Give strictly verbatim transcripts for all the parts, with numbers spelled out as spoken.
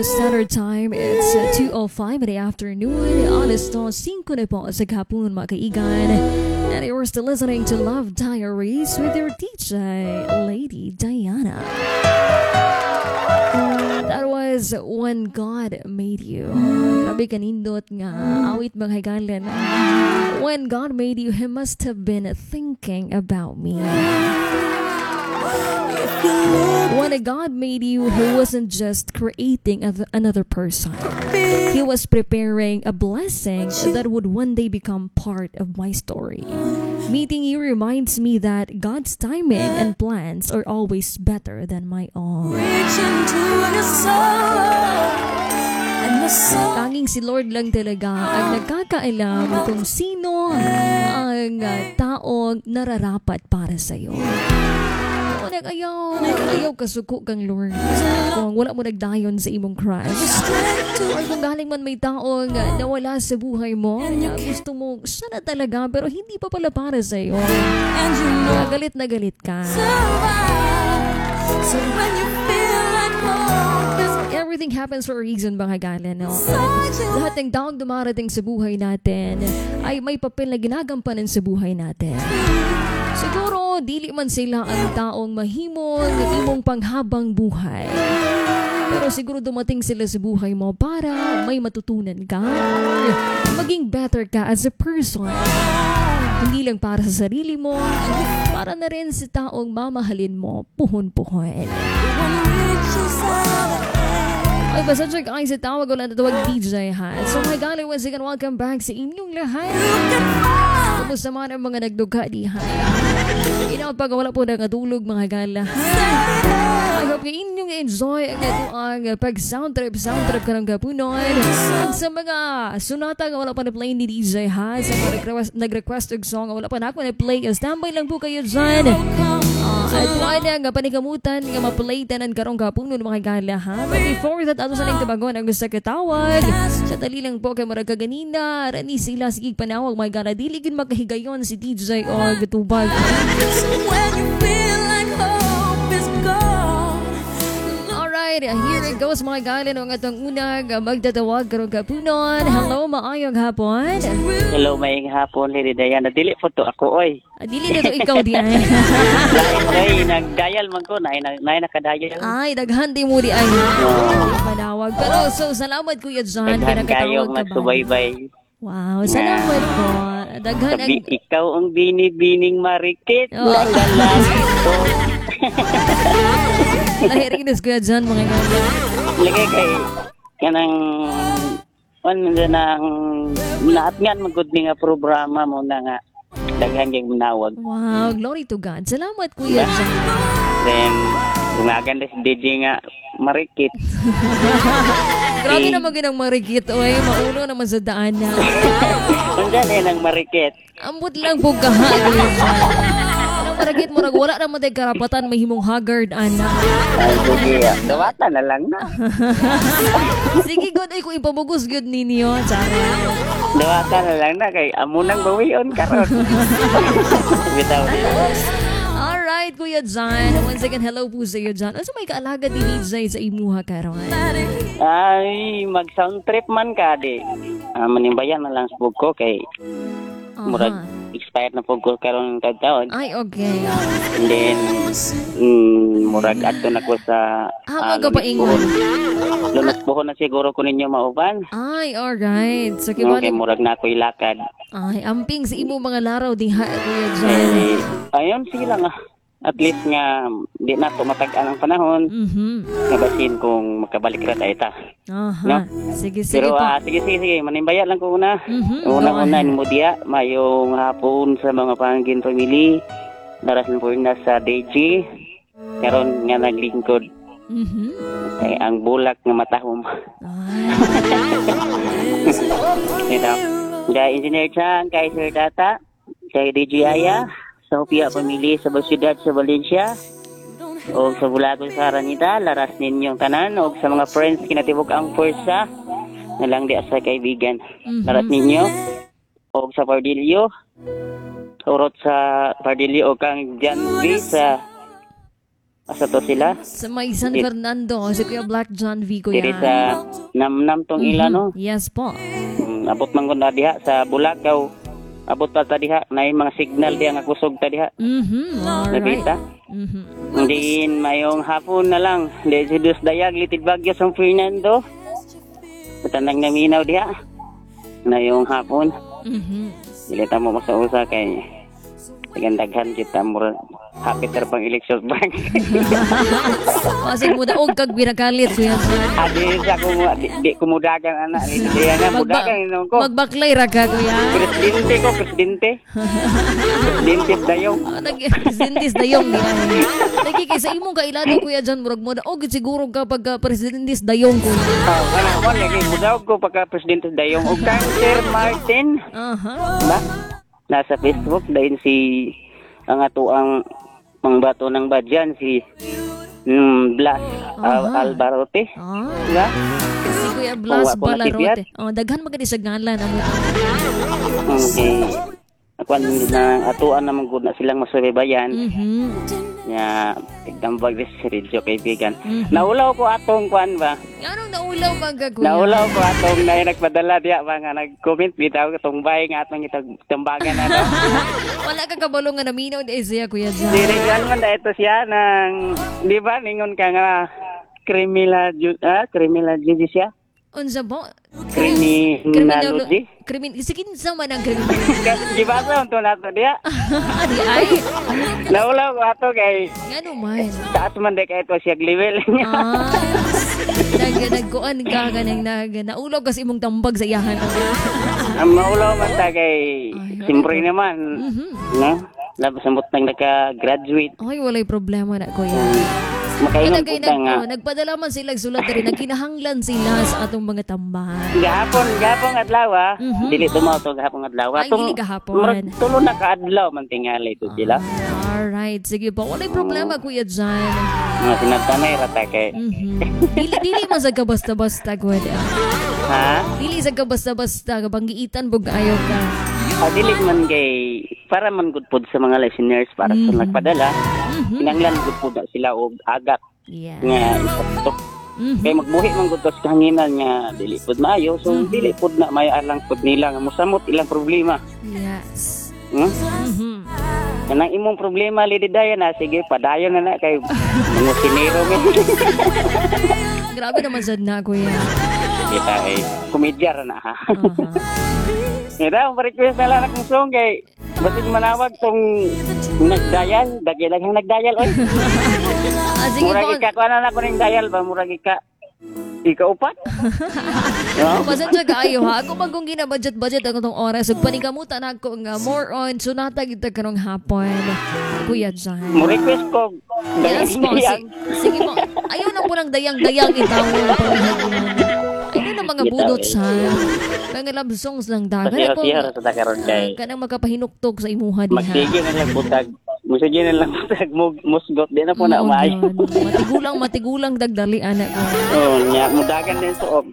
Standard time, it's uh, two oh five in the afternoon. Alas to, singko na po sa kapun mga kaigan. And you're still listening to Love Diaries with your D J, Lady Diana. That was When God Made You. Grabe kanindot nga, awit mga kaigan. When God made you, He must have been thinking about me. When God made you, He wasn't just creating another person. He was preparing a blessing that would one day become part of my story. Meeting you reminds me that God's timing and plans are always better than my own. Tanging si Lord lang talaga ang nagkakaalam kung sino ang uh, taong nararapat para sa'yo. Ayaw, ayaw kasuko kang Lord. Kung wala mo nagdayon sa imong crush. Or kung galing man may taong nawala sa buhay mo, na gusto mo, siya na talaga, pero hindi pa pala para sa'yo. Kaya galit na galit ka. Everything happens for a reason, mga galan. No? Lahat ng taong dumarating sa buhay natin ay may papel na ginagampanan sa buhay natin. Siguro, dili man sila ang taong mahimong, imong panghabang buhay. Pero siguro dumating sila sa buhay mo para may matutunan ka, maging better ka as a person. Hindi lang para sa sarili mo, para na rin sa taong mamahalin mo, puhon-puhon. Ay, basta check ay sa tawag ko lang natawag D J ha. So my God, once again, welcome back sa inyong lahat. Kumusta man ang mga nagduga di ha. Inaot pag wala po nakatulog mga gala. I hope kayo inyong enjoy ang ito ang pag-sound trip, sound trip ka ng kapunon. Sa mga sunata nga wala pa na-play ni D J ha. Sa mga nag-request, nag-request og song wala pa na ako na-play. Standby lang po kayo dyan. Uh, at wala nga panikamutan nga ma-playtan ang karong kapunon mga gala ha. But before that, ato sa lang tabagon ang gusto katawag. Sa tali lang po kay marag kaganina. Rani sila sigig panawag mga gala. Dili gin makahigayon si D J o gatubag. Alright, here it goes mga gala ng atong unang magtatawag karong kapunon. Hello, maayong hapon. Hello, maayong hapon, Lady Diana. Dili po to ako, oy. Ah, dili na to ikaw di ay. Ay, nag-dial man ko. Nay, nay nakadial. Ay, daghandi mo di ay. Panawag. Pero so, salamat Kuya John. Daghan kayong nagsubaybay. Wow, salamat po. Daghan ang... Sabi, ikaw ang bini-bining marikit. Oh. Nagalangit ko. Nahirinis Kuya John, mga ganda. Lagay kay, kanang, ano na ng, lahat nga magod nga programa mo na nga, daghan kayong manawag. Wow, glory to God. Salamat Kuya John. Then, bungagan na si D J nga, marikit. Grabe naman ginang marikit. Oy, maulo naman sa daan na. Kung dyan eh, nang marikit. Ambot lang po kaha. Anong marikit mo? Wala naman tayo karapatan. May himong haggard, ana. Ay, sige. Dawata na lang na. Sige, good. Ay, kung ipabugos, good ninyo. Tsara. Dawata na lang na. Kay amunang bawion karon. Bitaw nila. Alright, Kuya John. Once again, hello po sa iyo, John. Ano may kaalaga ni D J sa imuha karon? Ay, mag-sound trip man ka, di. Uh, manimbayan na lang sa bug ko kay uh-huh. Murag expired na pug ko karon tawag. Ay, okay. And then, mm, murag ato na ko sa... Ah, magapaingon. Lunas buhon na siguro ko ninyo mauban. Ay, alright. So, okay, okay, murag na ako ilakad. Ay, amping sa imo mga laraw di ha, Kuya John. Eh, ayun, sige lang ah. At least nga, di na ito matag-an ang panahon. Mm-hmm. Nabasin kung makabalik rat ay ta. Aha. No? Sige, sige Pero, pa. Uh, sige, sige, sige. Manimbayan lang ko una. Mm-hmm. Una-una, ni Mudia, mayong hapon sa mga pangkin family. Narasan po na sa D J. Karon nga naglingkod. Mm-hmm. Kay ang bulak nga matahom. Ay. Ito. Kay Engineer Chan, kay Sir Data, kay D J Aya, sa Hopia Pamilya sa Basyudad sa Valencia, o sa Bulagon sa Aranita, laras ninyong tanan, o sa mga friends kinatibok ang Forza, nalang di asa kaibigan. Mm-hmm. Laras ninyo, o sa Pardillo, urot sa Pardillo, o kang Janvi sa asa to sila? Sa may San Di- Fernando, si Kuya Black John V, Diri Kuya. sa Namnam tong ila, no? Yes po. Mm, abot man gud na diha sa Bulacau. Abot pa ta diha na yung mga signal diha nga kusog ta diha. Mhm. Alright. Nakita? Mhm. Diin mayong hapon na lang. Desidus Dayag, Litid Bagyo, San Fernando. Patanang naminaw diha. Na yung hapon. Mhm. Dilita mo masa-usa kay Tagandaghan kita mura hapit na pang election bank. Masig mo daog kag binakalit, Kuya John. Adi sa ko mo di, di kumudagan anak ni diya nga mudagan inon ko. Magbaklay ra ka, Kuya. Presidente ko, presidente. Presidente dayo. Ah, nag-presidentes dayong niya. Nagkikay sa imong kailado, Kuya John, murag mo daog siguro kapag uh, presidentes dayong, Kuya. Ah, kana mo lagi mudaog ko pagka presidente dayong ug kang Sir Martin. Aha. Ba? Nasa Facebook dahil si ang ato ang pangbato ng badyan si mm, Blas Al- Aha. Albarote. Ah. Diba? Si Kuya Blas Kung wa ko Balarote. Oh, daghan magani sa ngalan amo. Okay. Ako na atuan naman gud na silang masubaybayan. Mhm. Nya tigdambag dis si Ridjo kaibigan. Mhm. Naulaw ko atong kuan ba? Anong naulaw ba ka, Kuya? Naulaw ko atong na nagpadala diya ba nga nag-comment bitaw katong bay nga atong itag tambagan ano. Wala ka kabalo nga naminaw di siya, Kuya John. Dirigan man da ito siya ng di ba ningon ka nga criminal ju- ah criminal justice Unsa po? criminology. Krimin sige sa man ang krimin. Di ba sa unto nato diya? Di ay. Naulaw ko ato kay Ngano man. taas man de kay ito siya level niya. Ah. Nag nagkuan ka ganang nag naulaw kasi imong tambag sa iyahan. Ang maulaw man ta kay siyempre naman. Mhm. No? Labas samot nang naka-graduate. Ay, walay problema na, Kuya. Makaingon Kaya po ta nga. nag, oh, nagpadala man sila sulat rin, nagkinahanglan sila sa atong mga tambahan. Gahapon, gahapon adlaw ah. Mhm. Dili tumaw to gahapon adlaw. Ay, dili gahapon. murag tulo na ka adlaw man tingali to sila. Alright, sige po. Walay problema, Kuya John. Mga sinatanay rata kay. Mhm. Dili, dili man sa ka basta-basta, Kuya. Ha? Dili sa ka basta-basta, kapag giitan, bug ayaw ka. Ah, dili man kay para man good food sa mga listeners para sa nagpadala. Kinanglan good food na sila og agak Yeah. nga isakto. Mhm. Kay magbuhi man gud sa kahanginan nga dili pud maayo so dili pud na may alang pud nila nga mosamot ilang problema. Yes. Hmm? Mhm. Kanang imong problema lidi dayon na sige padayon na na kay mga sinero mi. Grabe naman sad na, Kuya. Kita ay komedya ra na ha. Aha. Ira, pa-request na lang akong song kay basig manawag tong nagdayal, dagilaghang nagdayal oy. Ah, sige po. Murag ika ko na na ko ning dayal ba murag ika ika upat. No? Pasensya kaayo ha. Ako pag kung ginabudget-budget ako tong oras, ug panikamutan ako nga more on sunata kita karong hapon. Kuya John. Mo request ko. Yes po. Si- sige po. Ayaw na po ng dayang-dayang itawon. Ayun ang mga budot sa mga love songs lang dagan. Pasiya-siya sa takaron kay. Kanang makapahinuktok sa imuha diha. Magsige na lang butag. Magsige na lang butag mug musgot di na po na Oo, maayo. yun. Matigulang, matigulang dagdali anak ko. Oh, nya mudagan din suog.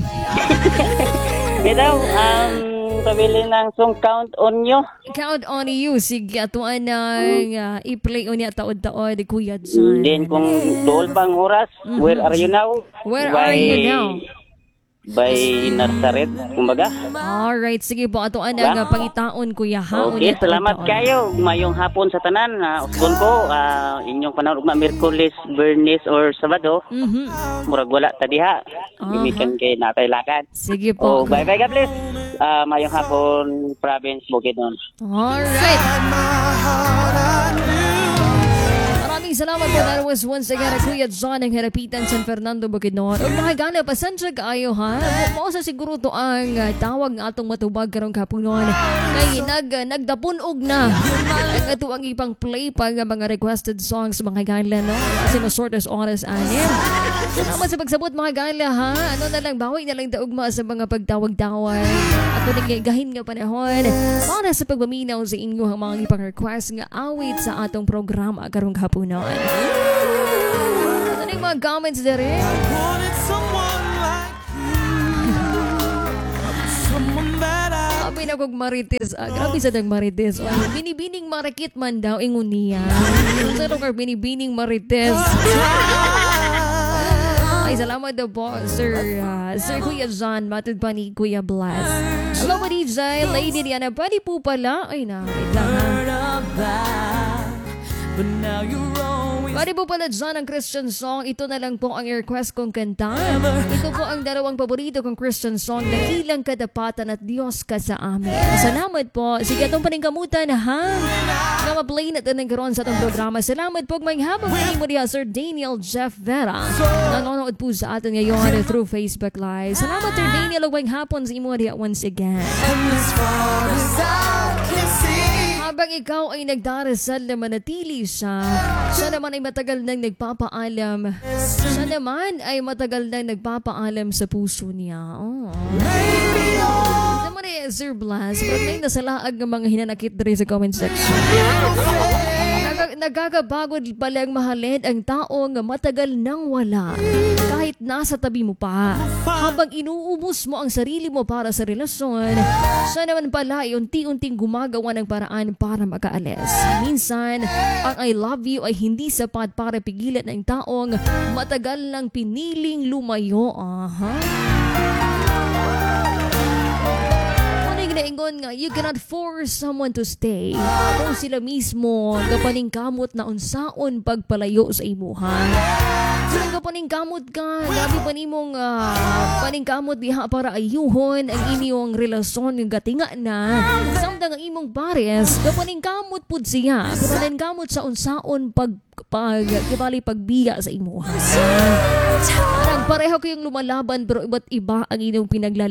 Bitaw um pabili ng song Count on You. Count on you. Sige, atuan ng uh, i-play o niya taod-taod, Kuya John. Then kung dool pang oras, where are you now? Where are you now? By Nazaret, kumbaga. Alright, sige po. Atuan ng uh, pangitaon, Kuya ha. O Okay, niya salamat taod-taod. kayo. Mayong hapon sa tanan. Uh, Uskon ko, ah, inyong panahon ugma Miyerkules, Bernes, or Sabado. Mhm. Murag wala ta diha. Gimikan kay natay lakad. Sige Oh, po. bye bye God bless. Ah, mayong hapon, province Bukidnon. Alright. Maraming salamat po. That was once again Kuya John ng Harapitan, San Fernando, Bukidnon. O mga gana, pasensya kaayo ha. Mao sa siguro to ang uh, tawag nga atong matubag karong kapunon. Kay nag, uh, nagdapunog na. Ang ato ang ipang play pa nga mga requested songs mga gala, no? Kasi no shortest oras anin. Salamat sa pagsabot mga gala ha. Ano na lang, bawi na lang daugma sa mga pagtawag-tawag. At kung gahin nga panahon para sa pagmaminaw sa inyo ang mga ipang request nga awit sa atong programa karong kapunon. Ano yung mga comments dere? Wanted someone like you, someone that I Sabi na kog marites. Ah, grabe sa dang marites. Oh, binibining marakit man daw ingon niya. Sa ka binibining marites. Ay, salamat daw po, Sir uh, Sir Kuya John, matod pa ni Kuya Blas. Hello po, D J, Lady Diana, pwede po pala. Ay, na, wait lang ha. Pwede po pala dyan ang Christian song. Ito na lang po ang request kong kanta. Ito po ang dalawang paborito kong Christian song na ilang kadapatan at Diyos ka sa amin. Salamat po. Sige, itong paningkamutan ha. Nga ma-play natin ng karoon sa itong programa. Salamat po. May habang mo diya, Sir Daniel Jeff Vera. Nanonood po sa atin ngayon through Facebook Live. Salamat, Sir Daniel. Huwag hapon sa imo diya once again. Habang ikaw ay nagdarasal na manatili siya, siya naman ay matagal nang nagpapaalam. Siya naman ay matagal nang nagpapaalam sa puso niya. Oh. Naman eh, Sir Blas, pero may nasalaag ng mga hinanakit diri sa comment section. Nag- nagkakabagod palang mahalin ang taong matagal nang wala. Kahit nasa tabi mo pa. Habang inuubos mo ang sarili mo para sa relasyon, siya naman pala ay unti-unting gumagawa ng paraan para makaalis. Minsan, ang I love you ay hindi sapat para pigilan ng taong matagal nang piniling lumayo. Aha. Ingon nga, you cannot force someone to stay kung sila mismo kapaningkamot na unsaon pagpalayo sa imuhan. Kung kapaningkamot ka, labi pa nimong uh, paningkamot diha para ayuhon ang inyong relasyon yung gatinga na samtang ang imong pares, kapaningkamot pud siya, kapaningkamot sa unsaon pag pag kibali pagbiya sa imuhan. Parang pareho kayong lumalaban pero iba't iba ang inyong pinaglalaban.